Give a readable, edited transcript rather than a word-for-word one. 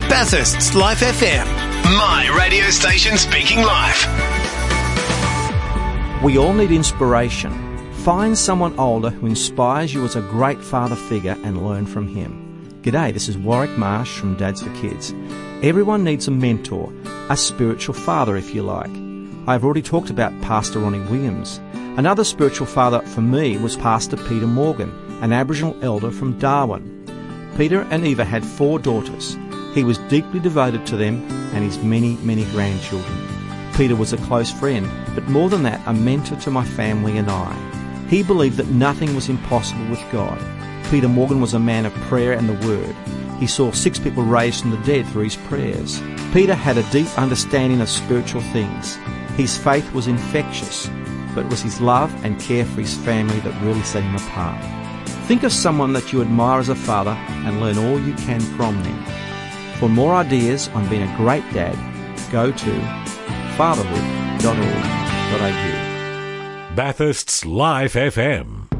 Bathurst's Life FM. My radio station speaking life. We all need inspiration. Find someone older who inspires you as a great father figure and learn from him. G'day, this is Warwick Marsh from Dads for Kids. Everyone needs a mentor, a spiritual father if you like. I've already talked about Pastor Ronnie Williams. Another spiritual father for me was Pastor Peter Morgan, an Aboriginal elder from Darwin. Peter and Eva had 4 daughters. He was deeply devoted to them and his many, many grandchildren. Peter was a close friend, but more than that, a mentor to my family and I. He believed that nothing was impossible with God. Peter Morgan was a man of prayer and the Word. He saw 6 people raised from the dead through his prayers. Peter had a deep understanding of spiritual things. His faith was infectious, but it was his love and care for his family that really set him apart. Think of someone that you admire as a father and learn all you can from them. For more ideas on being a great dad, go to fatherhood.org.au. Bathurst's Life FM.